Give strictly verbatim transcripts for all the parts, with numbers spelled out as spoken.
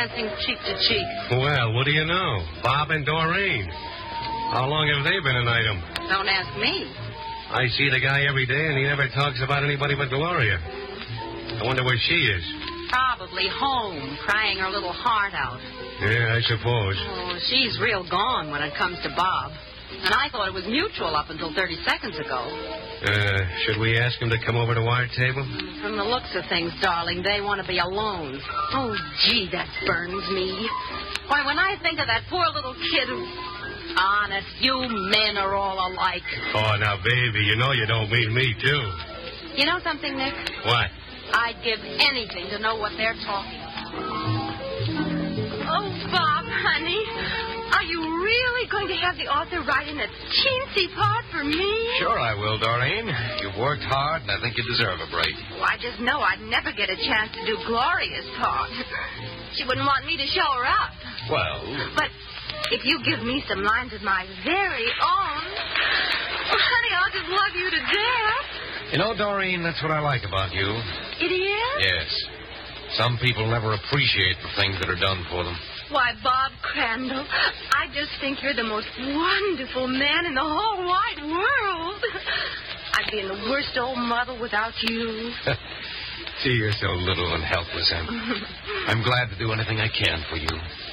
dancing cheek to cheek. Well, what do you know? Bob and Doreen. How long have they been an item? Don't ask me. I see the guy every day, and he never talks about anybody but Gloria. I wonder where she is. Probably home, crying her little heart out. Yeah, I suppose. Oh, she's real gone when it comes to Bob. And I thought it was mutual up until thirty seconds ago. Uh, should we ask him to come over to our table? From the looks of things, darling, they want to be alone. Oh, gee, that burns me. Why, when I think of that poor little kid who... Honest, you men are all alike. Oh, now, baby, you know you don't mean me, too. You know something, Nick? What? I'd give anything to know what they're talking about. Oh, Bob, honey, are you really going to have the author write in a teensy part for me? Sure I will, Doreen. You've worked hard, and I think you deserve a break. Well, I just know I'd never get a chance to do Gloria's part. She wouldn't want me to show her up. Well... But if you give me some lines of my very own, well, honey, I'll just love you to death. You know, Doreen, that's what I like about you. It is? Yes. Some people never appreciate the things that are done for them. Why, Bob Crandall, I just think you're the most wonderful man in the whole wide world. I'd be in the worst old muddle without you. Gee, you're so little and helpless, Em. I'm glad to do anything I can for you.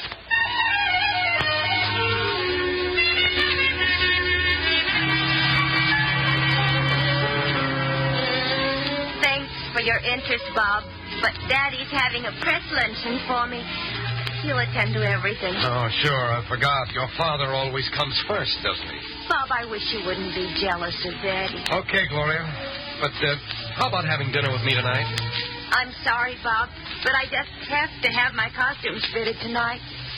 Thanks for your interest, Bob, but Daddy's having a press luncheon for me. He'll attend to everything. Oh, sure. I forgot. Your father always comes first, doesn't he? Bob, I wish you wouldn't be jealous of Daddy. Okay, Gloria. But uh, how about having dinner with me tonight? I'm sorry, Bob, but I just have to have my costumes fitted tonight.